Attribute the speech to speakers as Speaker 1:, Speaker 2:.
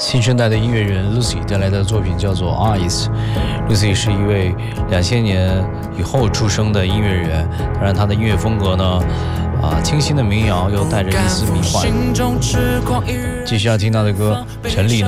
Speaker 1: 新生代的音乐人 Lucy 带来的作品叫做 Eyes。Lucy 是一位2000年以后出生的音乐人，当然她的音乐风格呢，清新的民谣又带着一丝迷幻。继续要听到的歌，陈粒呢